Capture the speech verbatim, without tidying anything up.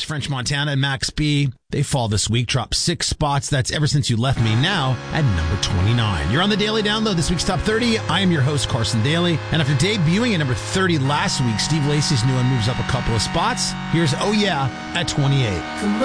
French Montana and Max B. They fall this week, drop six spots. That's Ever Since You Left Me, now at number twenty-nine. You're on the Daily Download, this week's Top thirty. I am your host, Carson Daly. And after debuting at number thirty last week, Steve Lacy's new one moves up a couple of spots. Here's Oh Yeah at twenty-eight. Come